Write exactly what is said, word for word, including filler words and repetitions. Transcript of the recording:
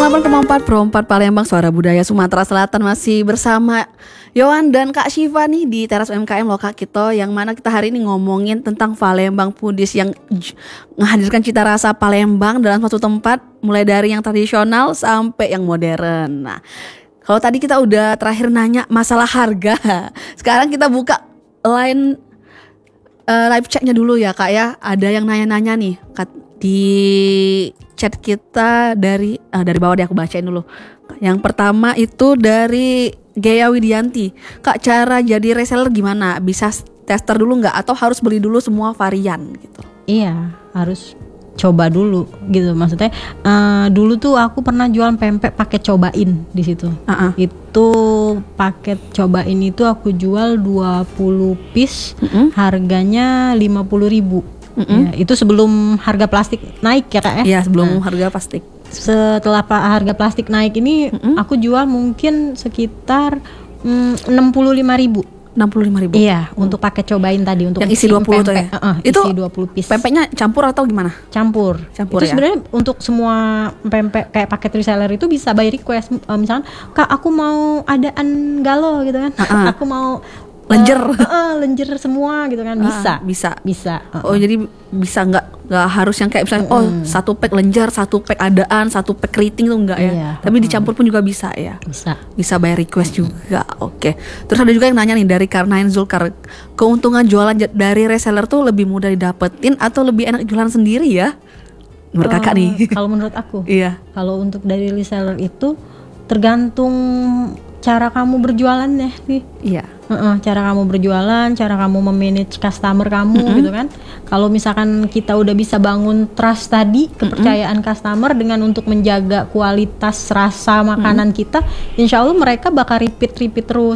seratus delapan koma empat Pro empat Palembang, Suara Budaya Sumatera Selatan, masih bersama Yohan dan Kak Syifa nih di Teras U M K M Loka Kito, yang mana kita hari ini ngomongin tentang Palembang Foodies yang j- menghadirkan cita rasa Palembang dalam satu tempat, mulai dari yang tradisional sampai yang modern. Nah, kalau tadi kita udah terakhir nanya masalah harga, sekarang kita buka line uh, live chatnya dulu ya Kak ya. Ada yang nanya-nanya nih Kak, di chat kita dari uh, dari bawah deh, aku bacain dulu. Yang pertama itu dari Gea Widianti. Kak, cara jadi reseller gimana? Bisa tester dulu nggak atau harus beli dulu semua varian gitu? Iya, harus coba dulu gitu. Maksudnya uh, dulu tuh aku pernah jual pempek paket cobain di situ. Uh-uh. Itu paket cobain itu aku jual dua puluh piece, uh-uh. harganya lima puluh ribu. Ya, itu sebelum harga plastik naik ya Kak ya? Iya, sebelum nah, harga plastik. Setelah harga plastik naik ini, mm-hmm. aku jual mungkin sekitar mm, enam puluh lima ribu. enam puluh lima ribu? Iya, hmm. untuk paket cobain tadi, untuk yang isi dua puluh tuh ya? Uh-uh, itu isi dua puluh piece. Pempeknya campur atau gimana? Campur. Campur itu ya? Sebenarnya untuk semua pempek kayak paket reseller itu bisa by request. Uh, misalkan, Kak aku mau adaan galo gitu kan. Uh-uh. Aku mau lenjer, uh, uh, lenjer semua gitu kan, bisa, ah, bisa, bisa. Uh-uh. Oh jadi bisa, nggak nggak harus yang kayak misalnya mm-hmm. oh satu pack lenjer, satu pack adaan, satu pack keriting tuh enggak ya? Iya, tapi uh-uh. dicampur pun juga bisa ya. Bisa, bisa by request mm-hmm. juga. Oke. Terus ada juga yang nanya nih dari Karnain Zulkar, keuntungan jualan dari reseller tuh lebih mudah didapetin atau lebih enak jualan sendiri ya? Menurut uh, kakak nih? Kalau menurut aku, iya. Kalau untuk dari reseller itu tergantung cara kamu berjualan ya nih. Iya. Uh-uh, cara kamu berjualan, cara kamu memanage customer kamu, mm-hmm. gitu kan. Kalau misalkan kita udah bisa bangun trust tadi, kepercayaan mm-hmm. customer dengan untuk menjaga kualitas rasa makanan mm-hmm. kita, insya Allah mereka bakal repeat repeat terus.